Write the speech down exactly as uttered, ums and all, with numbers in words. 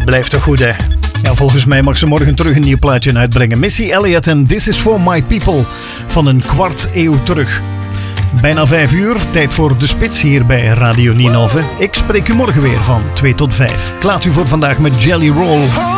blijft toch goed, hè? Ja, volgens mij mag ze morgen terug een nieuw plaatje uitbrengen. Missy Elliott en This Is For My People van een kwart eeuw terug. Bijna vijf uur, tijd voor de spits hier bij Radio Ninove. Ik spreek u morgen weer van twee tot vijf. Ik laat u voor vandaag met Jelly Roll.